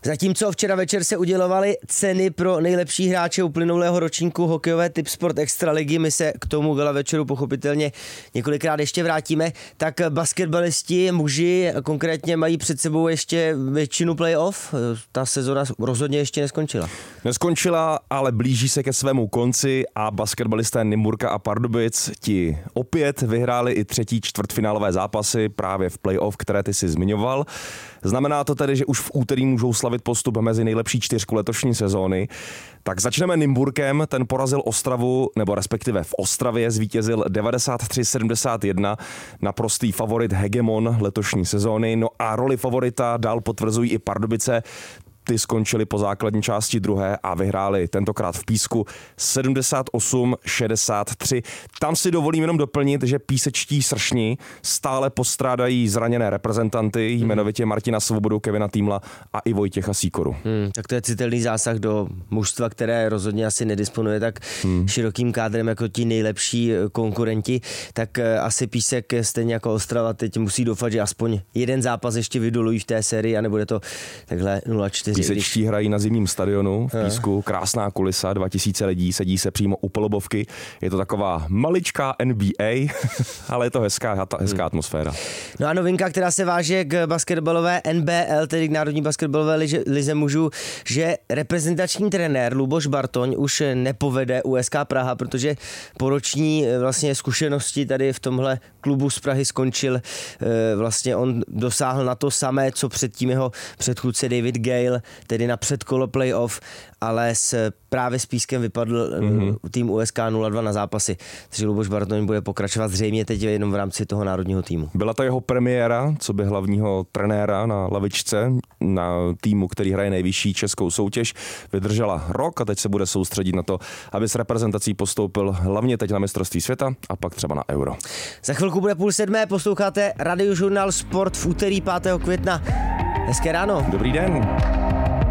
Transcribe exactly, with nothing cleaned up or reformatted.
Zatímco včera večer se udělovaly ceny pro nejlepší hráče uplynulého ročníku hokejové Tipsport Extraligy, my se k tomu gala večeru pochopitelně několikrát ještě vrátíme, tak basketbalisti, muži konkrétně mají před sebou ještě většinu playoff. Ta sezona rozhodně ještě neskončila. Neskončila, ale blíží se ke svému konci a basketbalisté Nymburka a Pardubic ti opět vyhráli i třetí čtvrtfinálové zápasy právě v playoff, které ty si zmiňoval. Znamená to tedy, že už v úterý můžou slavit postup mezi nejlepší čtyřku letošní sezóny. Tak začneme Nymburkem, ten porazil Ostravu, nebo respektive v Ostravě zvítězil devadesát tři sedmdesát jedna, naprostý favorit hegemon letošní sezóny. No a roli favorita dál potvrzují i Pardubice. Ty skončili po základní části druhé a vyhráli tentokrát v Písku sedmdesát osm šedesát tři. Tam si dovolím jenom doplnit, že písečtí sršni stále postrádají zraněné reprezentanty, jmenovitě Martina Svobodu, Kevina Týmla a i Vojtěcha Sýkoru. Hmm, tak to je citelný zásah do mužstva, které rozhodně asi nedisponuje tak hmm. širokým kádrem jako ti nejlepší konkurenti. Tak asi Písek stejně jako Ostrava teď musí doufat, že aspoň jeden zápas ještě vydolují v té sérii a nebude to takhle nula čtyři. Písečtí hrají na zimním stadionu v Písku, krásná kulisa, dva tisíce lidí, sedí se přímo u polobovky. Je to taková maličká N B A, ale je to hezká, hezká atmosféra. No a novinka, která se váže k basketbalové N B L, tedy k Národní basketbalové liže, lize mužů, že reprezentační trenér Luboš Bartoň už nepovede U S K Praha, protože po roční vlastně zkušenosti tady v tomhle klubu z Prahy skončil. Vlastně on dosáhl na to samé, co předtím jeho předchůdce David Gale, tedy na předkolo playoff, ale s, právě s Pískem vypadl mm-hmm. tým U S K nula dva na zápasy. Takže Luboš Bartoň bude pokračovat zřejmě teď jenom v rámci toho národního týmu. Byla to jeho premiéra, co by hlavního trenéra na lavičce, na týmu, který hraje nejvyšší českou soutěž. Vydržela rok a teď se bude soustředit na to, aby s reprezentací postoupil hlavně teď na mistrovství světa a pak třeba na Euro. Za chvilku bude půl sedmé, posloucháte Radiožurnál Sport v úterý pátého května. Hezké ráno. Dobrý den.